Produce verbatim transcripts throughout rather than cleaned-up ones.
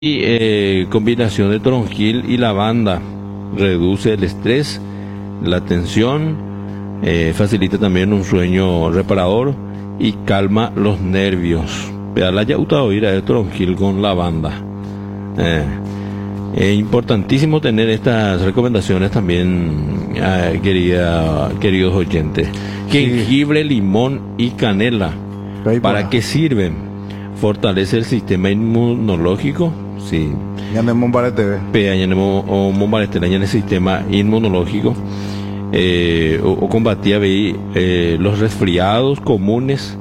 Y eh, combinación de toronjil y lavanda reduce el estrés, la tensión, eh, facilita también un sueño reparador y calma los nervios. Pero la yauta oír el toronjil con lavanda. Eh, es importantísimo tener estas recomendaciones también, eh, querida, queridos oyentes. Jengibre, limón y canela. ¿Para qué sirven? Fortalece el sistema inmunológico. Sí. Ya no mombarete. Pea, ya no mombarete, ya en el sistema inmunológico. Eh, o, o combatía eh, los resfriados comunes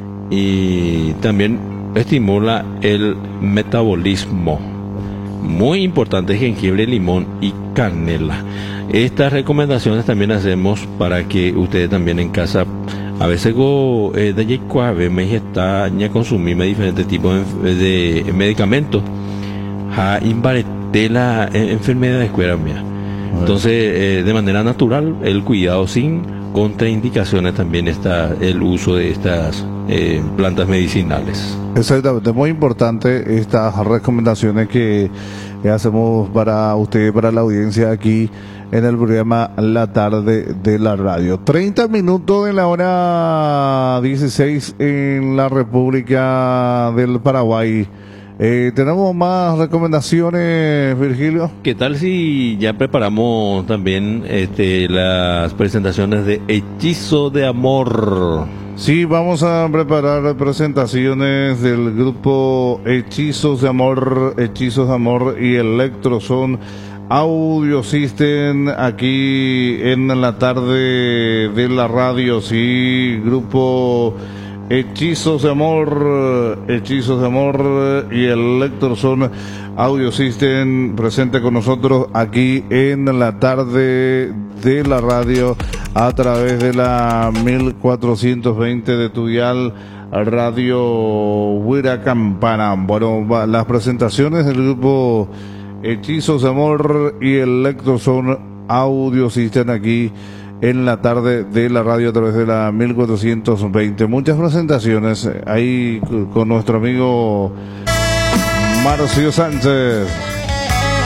y también estimula el metabolismo. Muy importante, jengibre, limón y canela. Estas recomendaciones también hacemos para que ustedes también en casa, a veces go eh, de yecuave me está ya consumir diferentes tipos de, de medicamentos a imbarete la enfermedad de escuela mía. Entonces, eh, de manera natural, el cuidado sin contraindicaciones también está el uso de estas eh, plantas medicinales. Exactamente, muy importante estas recomendaciones que hacemos para usted, para la audiencia aquí en el programa La Tarde de la Radio. treinta minutos en la hora dieciséis en la República del Paraguay. Eh, tenemos más recomendaciones, Virgilio. ¿Qué tal si ya preparamos también este, las presentaciones de Hechizo de Amor? Sí, vamos a preparar presentaciones del grupo Hechizos de Amor, Hechizos de Amor y Electroson Audio System aquí en la tarde de la radio. Sí, grupo Hechizos de Amor, Hechizos de Amor y Electroson Audio System presente con nosotros aquí en la tarde de la radio a través de la mil cuatrocientos veinte de tu dial Radio Huira Campana. Bueno, las presentaciones del grupo Hechizos de Amor y Electroson Audio System aquí en la tarde de la radio a través de la mil cuatrocientos veinte. Muchas presentaciones ahí con nuestro amigo Marcio Sánchez.